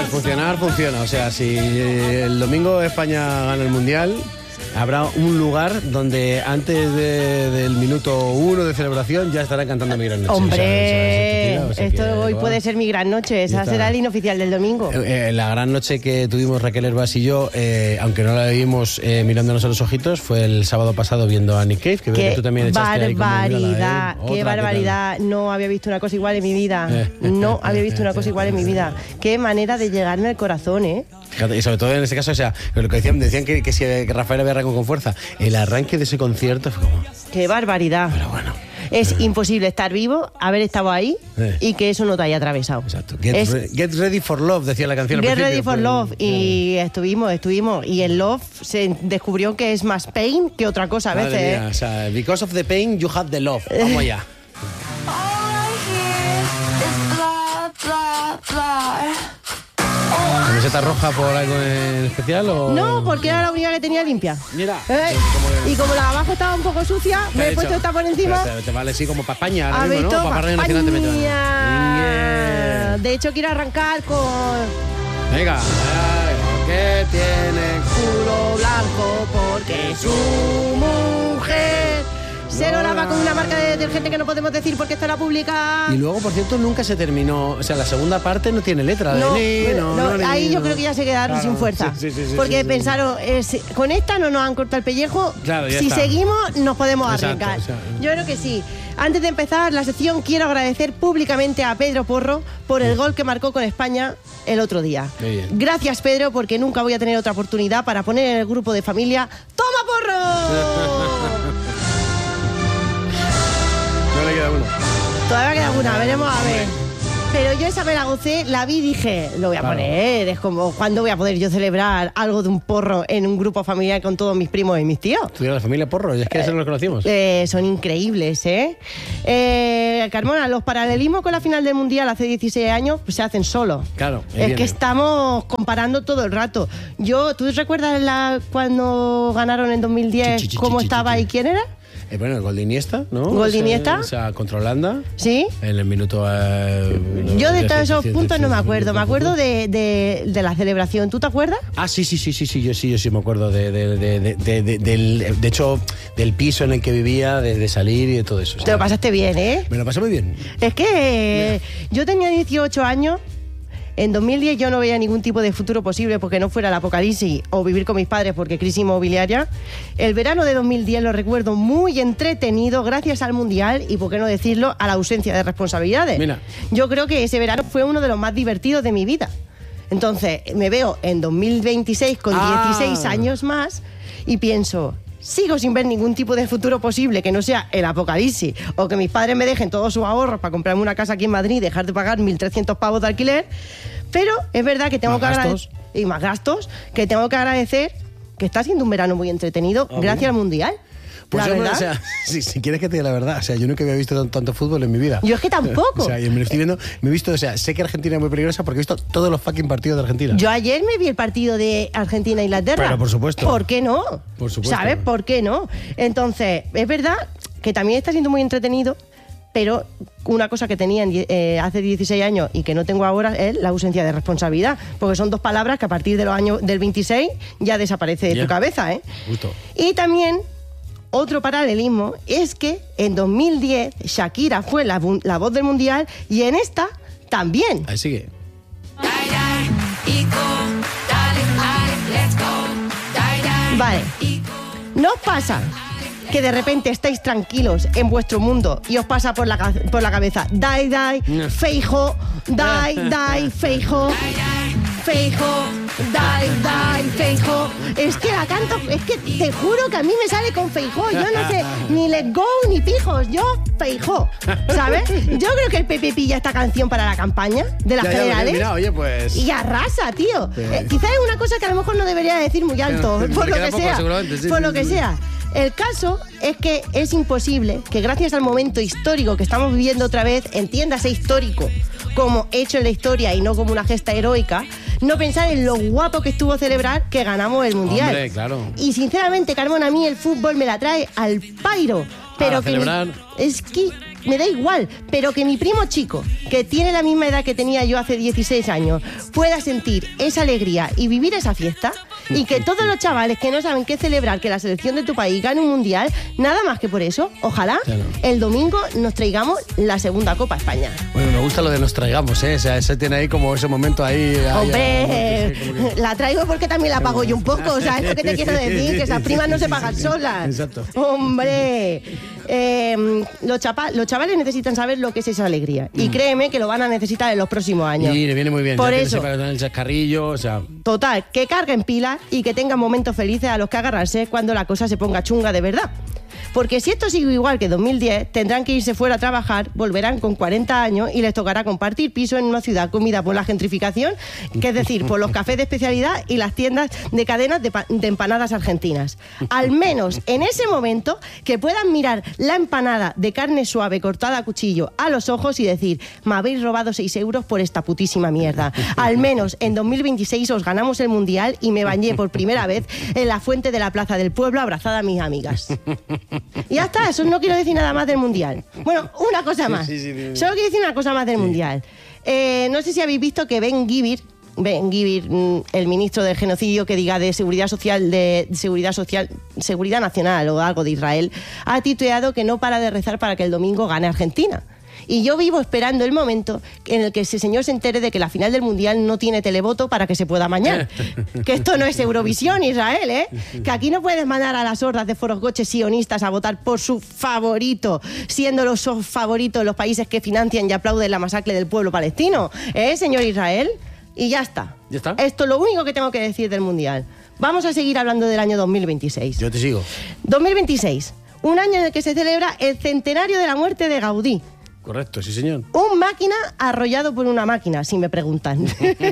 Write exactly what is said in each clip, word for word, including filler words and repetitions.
ver, funcionar, funciona. O sea, si el domingo España gana el Mundial, habrá un lugar donde antes de, del minuto uno de celebración ya estarán cantando Mi Gran Noche. Hombre, o sea, o sea, esto que, hoy va. puede ser Mi Gran Noche. Esa será el inooficial del domingo. Eh, eh, la gran noche que tuvimos Raquel Herbás y yo, eh, aunque no la vimos eh, mirándonos a los ojitos, fue el sábado pasado viendo a Nick Cave, que veo que tú también echaste ahí como barbaridad, mirada, ¿eh? qué Otra, barbaridad. No había visto una cosa igual en mi vida. No había visto una cosa igual en mi vida. Qué manera de llegarme al corazón, ¿eh? Fíjate, y sobre todo en este caso, o sea, lo que decían, decían que, que si que Rafael había arrancado con fuerza. El arranque de ese concierto fue como... Qué barbaridad. Pero bueno. Es pero... imposible estar vivo, haber estado ahí eh. y que eso no te haya atravesado. Exacto. Get, es... re get ready for love, decía la canción. Get ready for pues, love. eh. Y estuvimos, estuvimos. Y el love se descubrió que es más pain que otra cosa a veces. Madre mía, ¿eh? o sea, because of the pain, you have the love. Vamos allá. ¿Camiseta roja por algo en especial o...? No, porque era la única que tenía limpia. Mira. ¿Eh? Como que... Y como la de abajo estaba un poco sucia, me he hecho? puesto esta por encima. Te, te vale así como para España ahora A mismo, ver, ¿no? Para Radio Nacional te meto. España. De hecho, quiero arrancar con... Venga. Que tiene culo blanco porque su mujer se lo lava con una marca de detergente que no podemos decir porque esto la publica. Y luego, por cierto, nunca se terminó. O sea, la segunda parte no tiene letra. No, de ni, no, no, no, ahí ni, yo no. creo que ya se quedaron Claro, sin fuerza. sí, sí, sí, sí, porque sí, sí. pensaron, eh, si- con esta no nos han cortado el pellejo. Claro, ya si está. seguimos, nos podemos Exacto, arriesgar. o sea, yo creo que sí. Antes de empezar la sección, quiero agradecer públicamente a Pedro Porro por el gol que marcó con España el otro día. Muy bien. Gracias, Pedro, porque nunca voy a tener otra oportunidad para poner en el grupo de familia ¡Toma Porro! No le queda uno. Todavía queda alguna, veremos a ver. Pero yo esa me la gocé, la vi y dije, lo voy a Claro. poner. Es como, ¿cuándo voy a poder yo celebrar algo de un porro en un grupo familiar con todos mis primos y mis tíos? Tú eres la familia Porro, y es que eso no lo conocimos. Eh, son increíbles, ¿eh? eh Carmona, los paralelismos con la final del Mundial hace dieciséis años pues, se hacen solos. Claro, ahí Es viene. que estamos comparando todo el rato. Yo, ¿tú recuerdas la, cuando ganaron en dos mil diez Chi, chi, chi, cómo chi, estaba chi, y quién era? Eh, bueno, el gol de Iniesta, ¿no? Gol de O sea, Iniesta. O sea, contra Holanda. ¿Sí? En el minuto... Eh, Yo de no, todos esos cien, puntos cien, no me cien, acuerdo. cien, Me acuerdo cien. de, de, de la celebración. ¿Tú te acuerdas? Ah, sí, sí, sí, sí, sí, yo sí, yo sí me acuerdo de, de, de, de, de, de- del, de hecho, del piso en el que vivía, de, de salir y de todo eso. Te lo pasaste bien, ¿eh? Me lo pasé muy bien. Es que eh, yo tenía dieciocho años. En dos mil diez yo no veía ningún tipo de futuro posible porque no fuera el apocalipsis o vivir con mis padres porque crisis inmobiliaria. El verano de dos mil diez lo recuerdo muy entretenido gracias al Mundial y, por qué no decirlo, a la ausencia de responsabilidades. Mira. Yo creo que ese verano fue uno de los más divertidos de mi vida. Entonces, me veo en dos mil veintiséis con Ah. dieciséis años más y pienso... Sigo sin ver ningún tipo de futuro posible que no sea el apocalipsis o que mis padres me dejen todos sus ahorros para comprarme una casa aquí en Madrid y dejar de pagar mil trescientos pavos de alquiler. Pero es verdad que tengo Más que agradecer... gastos. Y más gastos, que tengo que agradecer que está siendo un verano muy entretenido Ah, gracias bien. al Mundial. Pues la hombre, verdad. o sea, si, si quieres que te diga la verdad, o sea, yo nunca había visto tanto, tanto fútbol en mi vida. Yo es que tampoco. O sea, y me lo estoy viendo, me he visto, o sea, sé que Argentina es muy peligrosa porque he visto todos los fucking partidos de Argentina. Yo ayer me vi el partido de Argentina-Inglaterra. Pero por supuesto. ¿Por qué no? Por supuesto. ¿Sabes? ¿Por qué no? Entonces, es verdad que también está siendo muy entretenido, pero una cosa que tenía en die- eh, hace dieciséis años y que no tengo ahora es la ausencia de responsabilidad, porque son dos palabras que a partir de los años del veintiséis ya desaparece de Ya. tu cabeza, ¿eh? Justo. Y también otro paralelismo es que en dos mil diez Shakira fue la, bu- la voz del Mundial y en esta también. Ahí sigue. Vale. ¿No os pasa que de repente estáis tranquilos en vuestro mundo y os pasa por la, ca- por la cabeza Dai, Dai, Feijo, Dai, Dai, Feijo, Feijo, Dai, Dai, Feijo? Es que la canto, es que te juro que a mí me sale con Feijo. Yo no sé ni Let Go ni pijos, yo Feijo, ¿sabes? Yo creo que el Pepe pilla esta canción para la campaña de las Ya, ya, generales. Mira, oye, pues... Y arrasa, tío. Sí. Eh, quizás es una cosa que a lo mejor no debería decir muy alto, Pero por te lo queda que poco, sea. seguramente, sí, por sí, lo que sí. sea. El caso es que es imposible que gracias al momento histórico que estamos viviendo otra vez, entiéndase histórico como hecho en la historia y no como una gesta heroica, no pensar en lo guapo que estuvo celebrar que ganamos el Mundial. Hombre, claro. Y sinceramente, Carmona, a mí el fútbol me la trae al pairo. Pero A que celebrar. ni- es que me da igual, pero que mi primo chico, que tiene la misma edad que tenía yo hace dieciséis años, pueda sentir esa alegría y vivir esa fiesta, y que todos los chavales que no saben qué celebrar, que la selección de tu país gane un mundial, nada más que por eso, ojalá claro. el domingo nos traigamos la segunda Copa España. Bueno, me gusta lo de nos traigamos, ¿eh? O sea, ese tiene ahí como ese momento ahí... Hombre, ahí, como que... la traigo porque también la pago yo un poco, o sea, es lo que te quiero decir, que esas primas no se pagan solas. Exacto. Hombre, eh, los, chapa, los chavales necesitan saber lo que es esa alegría, y mm. créeme que lo van a necesitar en los próximos años. Y le viene muy bien, por ya eso. Que el chascarrillo, o sea... Total, que carguen pilas y que tengan momentos felices a los que agarrarse cuando la cosa se ponga chunga de verdad. Porque si esto sigue igual que dos mil diez, tendrán que irse fuera a trabajar, volverán con cuarenta años y les tocará compartir piso en una ciudad comida por la gentrificación, que es decir, por los cafés de especialidad y las tiendas de cadenas de, de empanadas argentinas. Al menos en ese momento que puedan mirar la empanada de carne suave cortada a cuchillo a los ojos y decir, me habéis robado seis euros por esta putísima mierda. Al menos en dos mil veintiséis os ganamos el mundial y me bañé por primera vez en la fuente de la Plaza del Pueblo abrazada a mis amigas. Y ya está, eso no quiero decir nada más del mundial. Bueno, una cosa más. Sí, sí, sí, sí. Solo quiero decir una cosa más del sí. mundial. Eh, no sé si habéis visto que Ben Gvir, Ben Gvir, el ministro del genocidio, que diga de seguridad social, de seguridad social, seguridad nacional o algo de Israel, ha tuiteado que no para de rezar para que el domingo gane Argentina. Y yo vivo esperando el momento en el que ese señor se entere de que la final del Mundial no tiene televoto para que se pueda mañar. Que esto no es Eurovisión, Israel, ¿eh? Que aquí no puedes mandar a las hordas de forosgoches sionistas a votar por su favorito, siendo los favoritos los países que financian y aplauden la masacre del pueblo palestino. ¿Eh, señor Israel? Y ya está. ¿Ya está? Esto es lo único que tengo que decir del Mundial. Vamos a seguir hablando del año dos mil veintiséis. Yo te sigo. dos mil veintiséis, un año en el que se celebra el centenario de la muerte de Gaudí. Correcto, sí señor. Un máquina arrollado por una máquina, si me preguntan.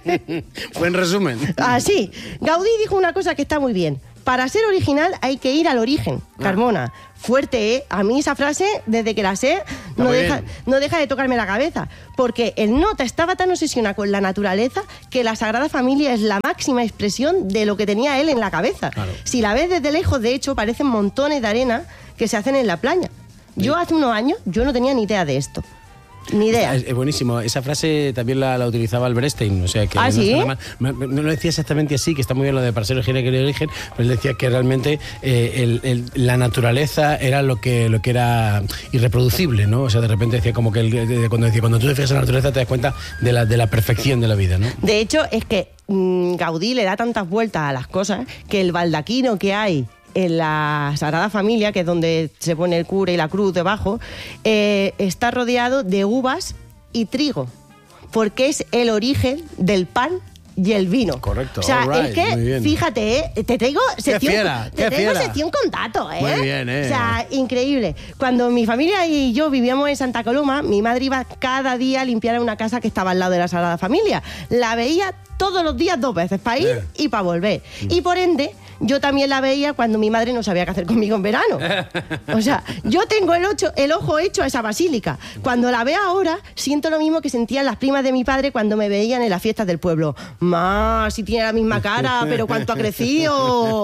Buen resumen. Así, Gaudí dijo una cosa que está muy bien. Para ser original hay que ir al origen, Carmona. Ah. Fuerte, ¿eh? A mí esa frase, desde que la sé, no deja, no deja de tocarme la cabeza. Porque el nota estaba tan obsesionado con la naturaleza que la Sagrada Familia es la máxima expresión de lo que tenía él en la cabeza. Claro. Si la ves desde lejos, de hecho, parecen montones de arena que se hacen en la playa. Yo hace unos años, yo no tenía ni idea de esto. Ni idea. Es, es buenísimo. Esa frase también la, la utilizaba Albert Einstein. O sea, que ¿Ah, no, sí? no, no lo decía exactamente así, que está muy bien lo de para ser origen que el origen, pero él decía que realmente eh, el, el, la naturaleza era lo que, lo que era irreproducible, ¿no? O sea, de repente decía como que el, cuando decía, cuando tú te fijas en la naturaleza te das cuenta de la, de la perfección de la vida, ¿no? De hecho, es que mmm, Gaudí le da tantas vueltas a las cosas que el baldaquino que hay en la Sagrada Familia, que es donde se pone el cura y la cruz debajo, eh, está rodeado de uvas y trigo, porque es el origen del pan y el vino. Correcto. O sea, right. es que, fíjate, ¿eh? te traigo sección, qué fiera, te qué traigo fiera. sección con datos, ¿eh? Muy bien, ¿eh? O sea, increíble. Cuando mi familia y yo vivíamos en Santa Coloma, mi madre iba cada día a limpiar una casa que estaba al lado de la Sagrada Familia. La veía todos los días dos veces, para ir eh. y para volver. Mm. Y por ende, yo también la veía cuando mi madre no sabía qué hacer conmigo en verano. O sea, yo tengo el, ocho, el ojo hecho a esa basílica. Cuando la veo ahora, siento lo mismo que sentían las primas de mi padre cuando me veían en las fiestas del pueblo. ¡Más! Si tiene la misma cara, pero cuánto ha crecido.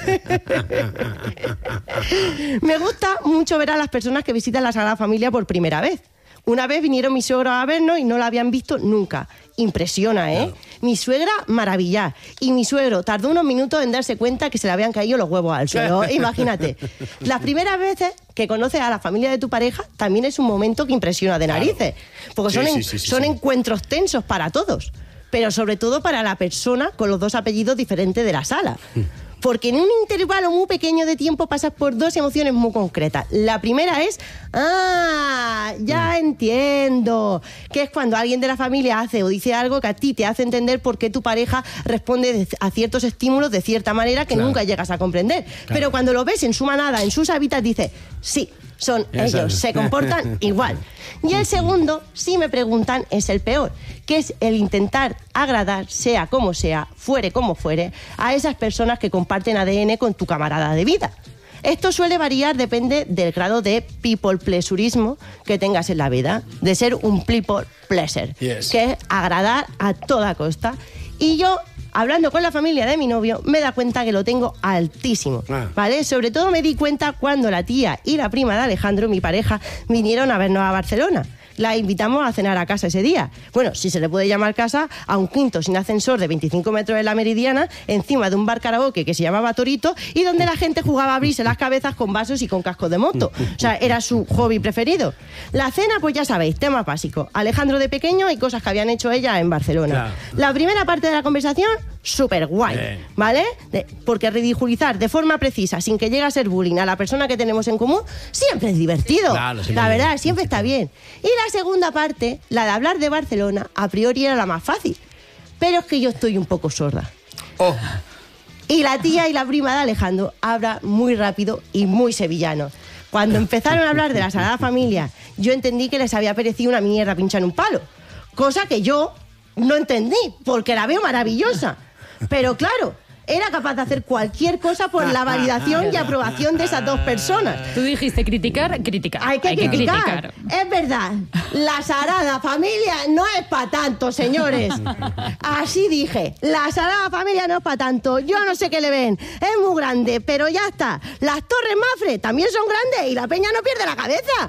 Me gusta mucho ver a las personas que visitan la Sagrada Familia por primera vez. Una vez vinieron mis suegros a vernos y no la habían visto nunca. Impresiona, ¿eh? Claro. Mi suegra, maravillada. Y mi suegro tardó unos minutos en darse cuenta que se le habían caído los huevos al suelo. Imagínate. Las primeras veces que conoces a la familia de tu pareja también es un momento que impresiona de narices. Porque sí, son, en, sí, sí, sí, son sí. encuentros tensos para todos. Pero sobre todo para la persona con los dos apellidos diferentes de la sala. Porque en un intervalo muy pequeño de tiempo pasas por dos emociones muy concretas. La primera es, ah, ya entiendo, que es cuando alguien de la familia hace o dice algo que a ti te hace entender por qué tu pareja responde a ciertos estímulos de cierta manera que claro. nunca llegas a comprender. Claro. Pero cuando lo ves en su manada, en sus hábitats, dices, sí, son ya ellos, sabes. Se comportan igual. Y el segundo, si me preguntan, es el peor, que es el intentar agradar, sea como sea, fuere como fuere, a esas personas que comparten A D N con tu camarada de vida. Esto suele variar, depende del grado de people pleasurismo que tengas en la vida, de ser un people pleaser, yes. que es agradar a toda costa. Y yo hablando con la familia de mi novio, me da cuenta que lo tengo altísimo, ah. ¿vale? Sobre todo me di cuenta cuando la tía y la prima de Alejandro, mi pareja, vinieron a vernos a Barcelona. La invitamos a cenar a casa ese día. Bueno, si se le puede llamar casa a un quinto sin ascensor de veinticinco metros en la Meridiana, encima de un bar karaoke que se llamaba Torito y donde la gente jugaba a abrirse las cabezas con vasos y con cascos de moto. O sea, era su hobby preferido. La cena, pues ya sabéis, tema básico. Alejandro de pequeño y cosas que habían hecho ella en Barcelona. Claro. La primera parte de la conversación, súper guay, eh. ¿vale? De, porque ridiculizar de forma precisa, sin que llegue a ser bullying a la persona que tenemos en común, siempre es divertido. Claro, la verdad, bien. Siempre está bien. Y la segunda parte, la de hablar de Barcelona, a priori era la más fácil. Pero es que yo estoy un poco sorda. Oh. Y la tía y la prima de Alejandro hablan muy rápido y muy sevillano. Cuando empezaron a hablar de la Sagrada Familia, yo entendí que les había parecido una mierda pinchar en un palo. Cosa que yo no entendí, porque la veo maravillosa. Pero claro, era capaz de hacer cualquier cosa por la validación y aprobación de esas dos personas. Tú dijiste criticar, criticar. Hay que, Hay que criticar. criticar. Es verdad, la Sagrada Familia no es para tanto, señores. Así dije, la Sagrada Familia no es para tanto. Yo no sé qué le ven, es muy grande, pero ya está. Las Torres Mafre también son grandes y la peña no pierde la cabeza.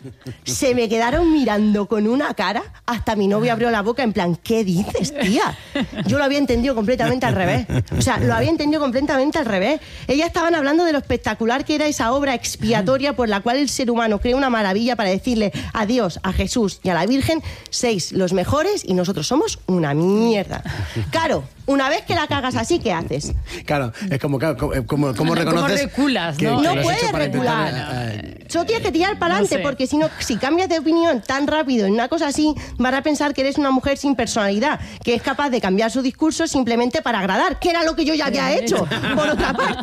Se me quedaron mirando con una cara. Hasta mi novio abrió la boca en plan, ¿qué dices, tía? Yo lo había entendido completamente al revés. O sea, lo había entendido completamente al revés. Ellas estaban hablando de lo espectacular que era esa obra expiatoria por la cual el ser humano crea una maravilla para decirle a Dios, a Jesús y a la Virgen, seis los mejores y nosotros somos una mierda. Claro, una vez que la cagas así, ¿qué haces? Claro, es como, claro, como, como reconoces... ¿Cómo reculas, que, no? que no lo puedes recular. Intentar, uh, Solo tienes que tirar para adelante, no sé. Porque si no, si cambias de opinión tan rápido en una cosa así, van a pensar que eres una mujer sin personalidad, que es capaz de cambiar su discurso simplemente para agradar, que era lo que yo ya había hecho, por otra parte.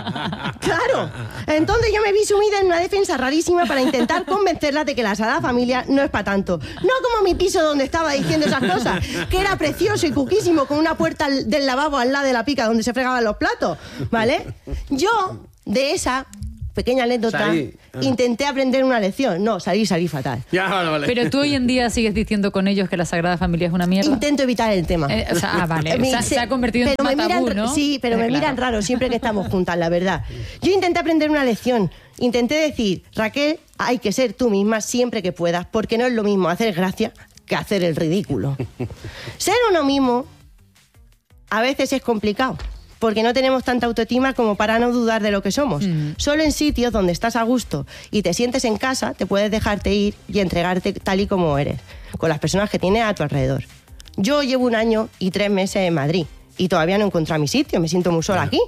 Claro. Entonces yo me vi sumida en una defensa rarísima para intentar convencerla de que la Sagrada Familia no es para tanto. No como mi piso donde estaba diciendo esas cosas, que era precioso y cuquísimo, con una puerta del lavabo al lado de la pica donde se fregaban los platos, ¿vale? Yo, de esa pequeña anécdota, salí. Intenté aprender una lección. No, salí, salí fatal. Ya, vale, vale. Pero tú hoy en día sigues diciendo con ellos que la Sagrada Familia es una mierda. Intento evitar el tema. Eh, o sea, ah, vale. Se, se ha convertido pero en un tabú, ¿no? Sí, pero eh, me claro. miran raro siempre que estamos juntas, la verdad. Yo intenté aprender una lección. Intenté decir, Raquel, hay que ser tú misma siempre que puedas, porque no es lo mismo hacer gracia que hacer el ridículo. Ser uno mismo a veces es complicado, porque no tenemos tanta autoestima como para no dudar de lo que somos. Mm. Solo en sitios donde estás a gusto y te sientes en casa, te puedes dejarte ir y entregarte tal y como eres, con las personas que tienes a tu alrededor. Yo llevo un año y tres meses en Madrid y todavía no he encontrado mi sitio, me siento muy sola aquí.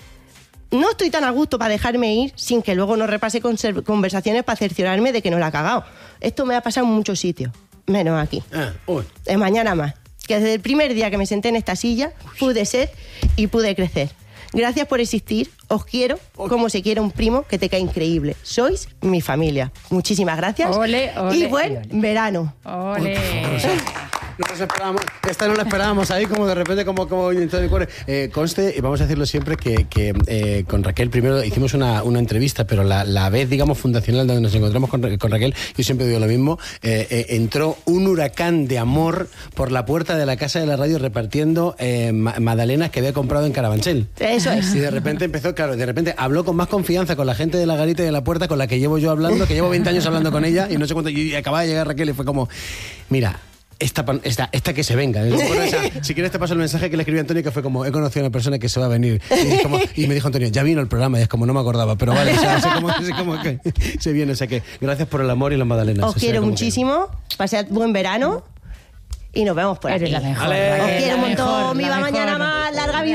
No estoy tan a gusto para dejarme ir sin que luego no repase conversaciones para cerciorarme de que no la he cagado. Esto me ha pasado en muchos sitios, menos aquí. Ah, uy. Es mañana más. Que desde el primer día que me senté en esta silla pude ser y pude crecer. Gracias por existir, os quiero como se quiere un primo que te cae increíble. Sois mi familia. Muchísimas gracias. Ole, ole, y buen ole. verano. Ole. No nos esperábamos, esta no la esperábamos ahí, como de repente, como, como eh, conste, y vamos a decirlo siempre, que, que eh, con Raquel primero hicimos una, una entrevista, pero la, la vez, digamos, fundacional donde nos encontramos con, con Raquel, yo siempre digo lo mismo, eh, eh, entró un huracán de amor por la puerta de la casa de la radio repartiendo eh, magdalenas que había comprado en Carabanchel. Eso es. Y de repente empezó, claro, de repente habló con más confianza con la gente de la garita y de la puerta, con la que llevo yo hablando, que llevo veinte años hablando con ella, y no sé cuánto, y acababa de llegar Raquel y fue como, mira... Esta, esta, esta que se venga. Bueno, esa, si quieres te paso el mensaje que le escribí a Antonio, que fue como, he conocido a una persona que se va a venir. Y, como, y me dijo Antonio, ya vino el programa, y es como, no me acordaba, pero vale, o sea, sé como, sé como que se viene. O sea que gracias por el amor y las magdalenas. Os o sea, quiero muchísimo, que... pasad buen verano y nos vemos por aquí. Eres la mejor. Os quiero un montón, viva mañana.